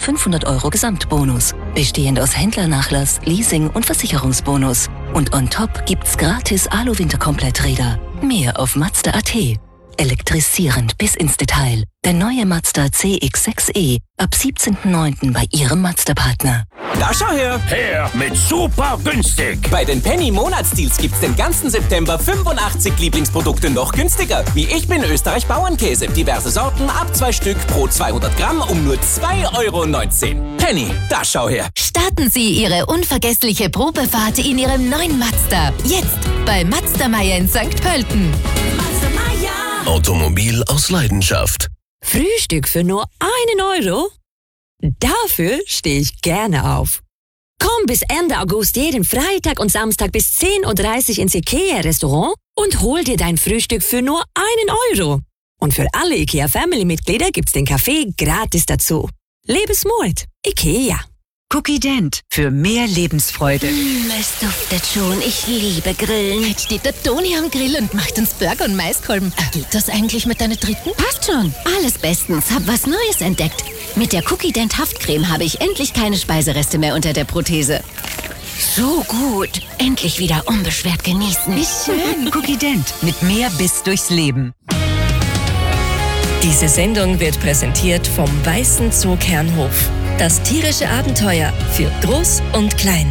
500 € Gesamtbonus. Bestehend aus Händlernachlass, Leasing und Versicherungsbonus. Und on top gibt's gratis Alu-Winterkompletträder. Mehr auf Mazda.at. Elektrisierend bis ins Detail. Der neue Mazda CX-6e ab 17.09. bei Ihrem Mazda-Partner. Da schau her! Her mit super günstig! Bei den Penny-Monatsdeals gibt's den ganzen September 85 Lieblingsprodukte noch günstiger. Wie Ich bin Österreich Bauernkäse. Diverse Sorten ab 2 Stück pro 200 Gramm um nur 2,19 €. Penny, da schau her! Starten Sie Ihre unvergessliche Probefahrt in Ihrem neuen Mazda. Jetzt bei Mazda Meier in St. Pölten. Mazda Meier. Automobil aus Leidenschaft. Frühstück für nur 1 €? Dafür stehe ich gerne auf. Komm bis Ende August jeden Freitag und Samstag bis 10:30 Uhr ins IKEA-Restaurant und hol dir dein Frühstück für nur 1 €. Und für alle IKEA-Family-Mitglieder gibt's den Kaffee gratis dazu. Lebensmut. IKEA. Cookie Dent für mehr Lebensfreude. Es duftet schon. Ich liebe Grillen. Jetzt steht der Toni am Grill und macht uns Burger und Maiskolben. Geht das eigentlich mit deiner dritten? Passt schon. Alles bestens. Hab was Neues entdeckt. Mit der Cookie Dent Haftcreme habe ich endlich keine Speisereste mehr unter der Prothese. So gut. Endlich wieder unbeschwert genießen. Wie schön. Cookie Dent mit mehr Biss durchs Leben. Diese Sendung wird präsentiert vom Weißen Zoo Kernhof. Das tierische Abenteuer für Groß und Klein.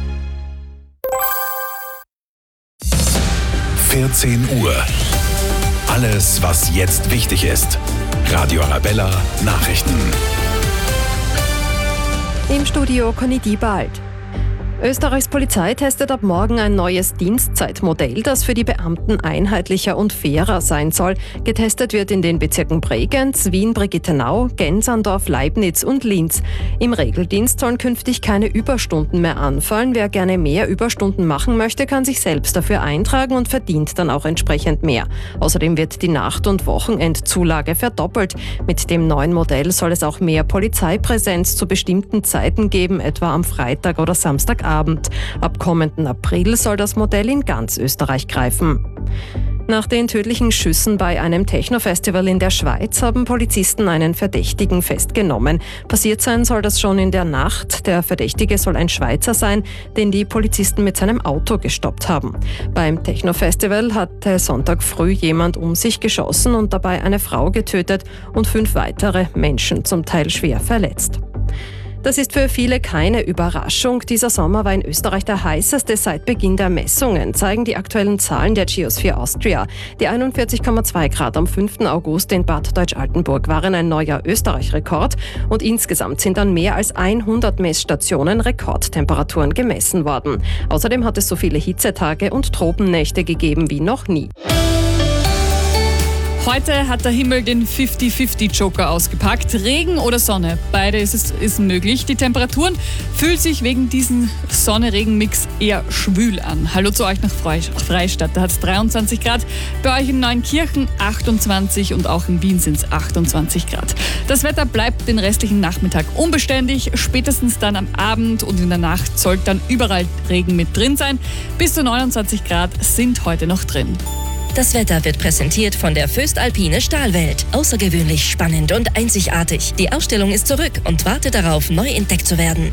14 Uhr. Alles, was jetzt wichtig ist. Radio Arabella Nachrichten. Im Studio Conny Diebald. Österreichs Polizei testet ab morgen ein neues Dienstzeitmodell, das für die Beamten einheitlicher und fairer sein soll. Getestet wird in den Bezirken Bregenz, Wien-Brigittenau, Gensandorf, Leibniz und Linz. Im Regeldienst sollen künftig keine Überstunden mehr anfallen. Wer gerne mehr Überstunden machen möchte, kann sich selbst dafür eintragen und verdient dann auch entsprechend mehr. Außerdem wird die Nacht- und Wochenendzulage verdoppelt. Mit dem neuen Modell soll es auch mehr Polizeipräsenz zu bestimmten Zeiten geben, etwa am Freitag oder Samstagabend. Ab kommenden April soll das Modell in ganz Österreich greifen. Nach den tödlichen Schüssen bei einem Techno-Festival in der Schweiz haben Polizisten einen Verdächtigen festgenommen. Passiert sein soll das schon in der Nacht. Der Verdächtige soll ein Schweizer sein, den die Polizisten mit seinem Auto gestoppt haben. Beim Techno-Festival hatte Sonntag früh jemand um sich geschossen und dabei eine Frau getötet und 5 weitere Menschen zum Teil schwer verletzt. Das ist für viele keine Überraschung. Dieser Sommer war in Österreich der heißeste seit Beginn der Messungen, zeigen die aktuellen Zahlen der Geosphere Austria. Die 41,2 Grad am 5. August in Bad Deutsch-Altenburg waren ein neuer Österreich-Rekord und insgesamt sind an mehr als 100 Messstationen Rekordtemperaturen gemessen worden. Außerdem hat es so viele Hitzetage und Tropennächte gegeben wie noch nie. Heute hat der Himmel den 50-50-Joker ausgepackt. Regen oder Sonne, beides ist möglich. Die Temperaturen fühlen sich wegen diesem Sonne-Regen-Mix eher schwül an. Hallo zu euch nach Freistadt, da hat es 23 Grad. Bei euch in Neunkirchen 28 und auch in Wien sind es 28 Grad. Das Wetter bleibt den restlichen Nachmittag unbeständig. Spätestens dann am Abend und in der Nacht soll dann überall Regen mit drin sein. Bis zu 29 Grad sind heute noch drin. Das Wetter wird präsentiert von der Föstalpine Stahlwelt. Außergewöhnlich spannend und einzigartig. Die Ausstellung ist zurück und wartet darauf, neu entdeckt zu werden.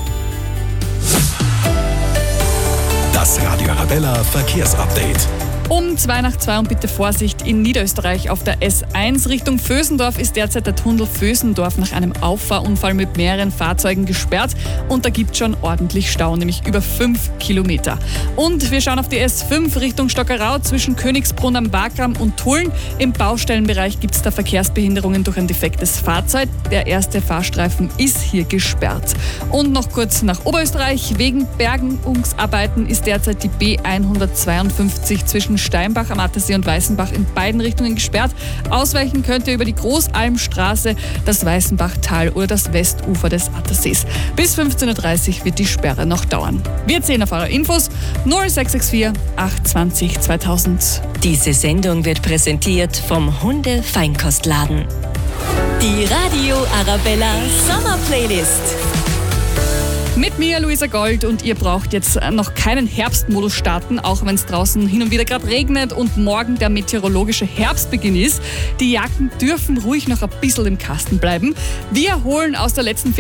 Das Radio Arabella Verkehrsupdate. Um 1:55 und bitte Vorsicht in Niederösterreich auf der S1 Richtung Vösendorf ist derzeit der Tunnel Vösendorf nach einem Auffahrunfall mit mehreren Fahrzeugen gesperrt und da gibt es schon ordentlich Stau, nämlich über 5 Kilometer. Und wir schauen auf die S5 Richtung Stockerau zwischen Königsbrunn am Wagram und Tulln. Im Baustellenbereich gibt es da Verkehrsbehinderungen durch ein defektes Fahrzeug. Der erste Fahrstreifen ist hier gesperrt. Und noch kurz nach Oberösterreich. Wegen Bergungsarbeiten ist derzeit die B152 zwischen Steinbach am Attersee und Weißenbach in beiden Richtungen gesperrt. Ausweichen könnt ihr über die Großalmstraße, das Weißenbachtal oder das Westufer des Attersees. Bis 15:30 Uhr wird die Sperre noch dauern. Wir zählen auf eure Infos 0664 820 2000. Diese Sendung wird präsentiert vom Hunde-Feinkostladen. Die Radio Arabella Sommerplaylist. Mit mir, Luisa Gold, und ihr braucht jetzt noch keinen Herbstmodus starten, auch wenn es draußen hin und wieder gerade regnet und morgen der meteorologische Herbstbeginn ist. Die Jacken dürfen ruhig noch ein bisschen im Kasten bleiben. Wir holen aus der letzten